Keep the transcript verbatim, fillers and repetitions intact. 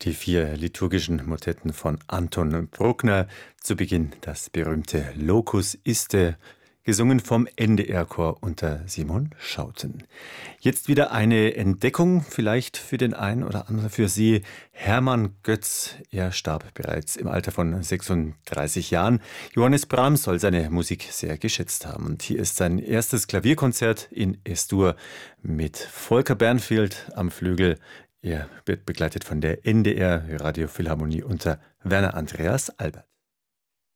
Die vier liturgischen Motetten von Anton Bruckner. Zu Beginn das berühmte Locus iste, gesungen vom N D R-Chor unter Simon Schouten. Jetzt wieder eine Entdeckung, vielleicht für den einen oder anderen, für Sie. Hermann Götz, er starb bereits im Alter von sechsunddreißig Jahren. Johannes Brahms soll seine Musik sehr geschätzt haben. Und hier ist sein erstes Klavierkonzert in Es-Dur mit Volker Bernfeld am Flügel. Er wird begleitet von der N D R Radiophilharmonie unter Werner Andreas Albert.